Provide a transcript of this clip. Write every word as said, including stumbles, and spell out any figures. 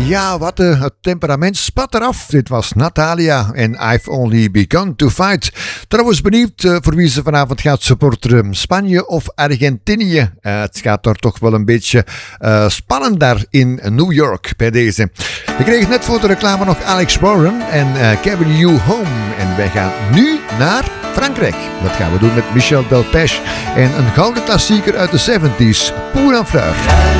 Ja, wat uh, het temperament spat eraf. Dit was Natalia en I've Only Begun to Fight. Trouwens benieuwd uh, voor wie ze vanavond gaat supporteren. Spanje of Argentinië. Uh, het gaat er toch wel een beetje uh, spannend daar in New York bij deze. Je kreeg net voor de reclame nog Alex Warren en uh, Carry You Home. En wij gaan nu naar Frankrijk. Dat gaan we doen met Michel Delpech en een gouden klassieker uit de zeventig, Pour un fleur.